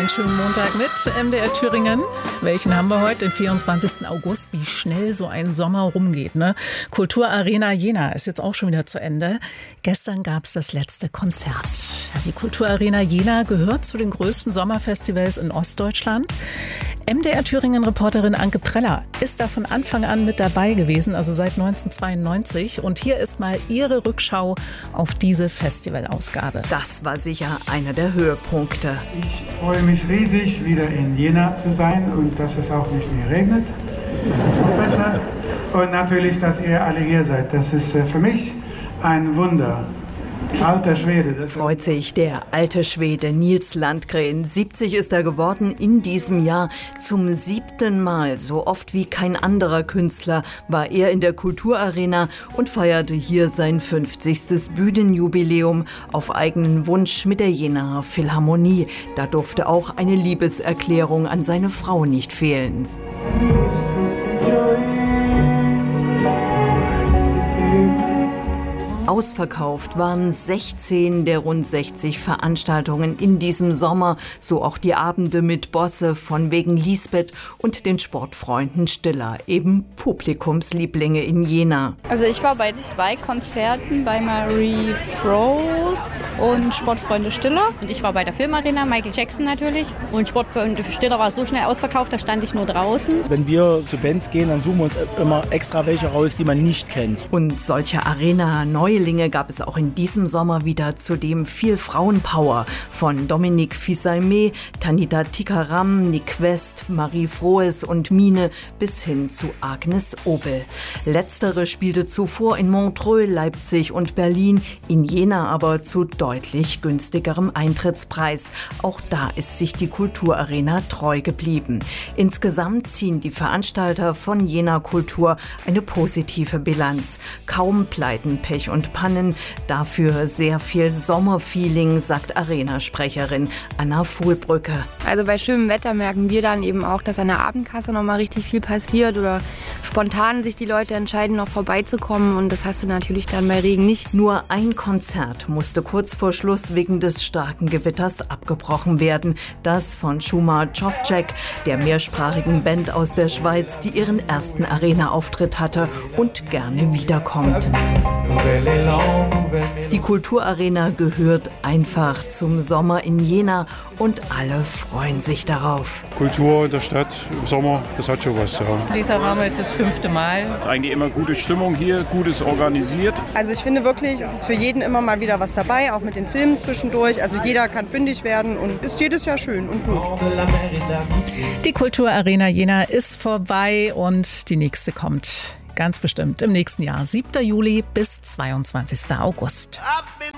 Einen schönen Montag mit MDR Thüringen. Welchen haben wir heute, den 24. August? Wie schnell so ein Sommer rumgeht, ne? Kulturarena Jena ist jetzt auch schon wieder zu Ende. Gestern gab es das letzte Konzert. Ja, die Kulturarena Jena gehört zu den größten Sommerfestivals in Ostdeutschland. MDR Thüringen-Reporterin Anke Preller ist da von Anfang an mit dabei gewesen, also seit 1992. Und hier ist mal ihre Rückschau auf diese Festivalausgabe. Das war sicher einer der Höhepunkte. Ich freue mich riesig, wieder in Jena zu sein und dass es auch nicht mehr regnet. Das ist noch besser. Und natürlich, dass ihr alle hier seid. Das ist für mich ein Wunder. Alter Schwede. Freut sich der alte Schwede Nils Landgren. 70 ist er geworden in diesem Jahr. Zum 7. Mal, so oft wie kein anderer Künstler, war er in der Kulturarena und feierte hier sein 50. Bühnenjubiläum auf eigenen Wunsch mit der Jenaer Philharmonie. Da durfte auch eine Liebeserklärung an seine Frau nicht fehlen. Ausverkauft waren 16 der rund 60 Veranstaltungen in diesem Sommer, so auch die Abende mit Bosse von wegen Lisbeth und den Sportfreunden Stiller, eben Publikumslieblinge in Jena. Also ich war bei 2 Konzerten, bei Marie Froese und Sportfreunde Stiller. Und ich war bei der Filmarena, Michael Jackson natürlich. Und Sportfreunde Stiller war so schnell ausverkauft, da stand ich nur draußen. Wenn wir zu Bands gehen, dann suchen wir uns immer extra welche raus, die man nicht kennt. Und solche Arena-Neulinge gab es auch in diesem Sommer wieder, zudem viel Frauenpower. Von Dominique Fils-Aimé, Tanita Tikaram, Nick West, Marie Froes und Mine bis hin zu Agnes Obel. Letztere spielte zuvor in Montreux, Leipzig und Berlin, in Jena aber zu deutlich günstigerem Eintrittspreis. Auch da ist sich die Kulturarena treu geblieben. Insgesamt ziehen die Veranstalter von Jena Kultur eine positive Bilanz. Kaum Pleiten, Pech und Pannen, dafür sehr viel Sommerfeeling, sagt Arena-Sprecherin Anna Fuhlbrücke. Also bei schönem Wetter merken wir dann eben auch, dass an der Abendkasse noch mal richtig viel passiert oder spontan sich die Leute entscheiden, noch vorbeizukommen, und das hast du natürlich dann bei Regen nicht. Nur ein Konzert musste kurz vor Schluss wegen des starken Gewitters abgebrochen werden. Das von Shuma Jovcek, der mehrsprachigen Band aus der Schweiz, die ihren ersten Arena-Auftritt hatte und gerne wiederkommt. Die Kulturarena gehört einfach zum Sommer in Jena und alle freuen sich darauf. Kultur in der Stadt im Sommer, das hat schon was. Ja. Dieser Raum ist das 5. Mal. Eigentlich immer gute Stimmung hier, gutes organisiert. Also ich finde wirklich, es ist für jeden immer mal wieder was dabei, auch mit den Filmen zwischendurch. Also jeder kann fündig werden und ist jedes Jahr schön und gut. Die Kulturarena Jena ist vorbei und die nächste kommt ganz bestimmt im nächsten Jahr. 7. Juli bis 22. August.